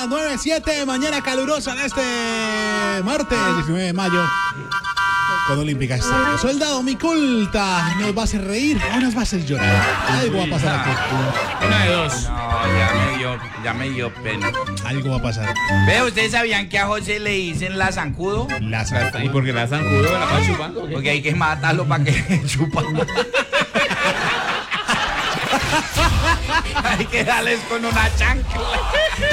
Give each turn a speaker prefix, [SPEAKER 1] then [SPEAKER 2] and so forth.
[SPEAKER 1] las 9:07, mañana calurosa de este martes 19 de mayo. Con Olímpica Estéreo. Soldado, mi culta, ¿nos va a hacer reír o nos va a hacer llorar? Algo va a pasar aquí.
[SPEAKER 2] Una de dos.
[SPEAKER 3] No, ya me dio pena.
[SPEAKER 1] Algo va a pasar.
[SPEAKER 3] Ve, ¿ustedes sabían que a José le dicen la zancudo?
[SPEAKER 2] ¿Y por qué la zancudo? ¿La va chupando? ¿O qué?
[SPEAKER 3] Porque hay que matarlo para que chupa. Hay que darles con una chancla.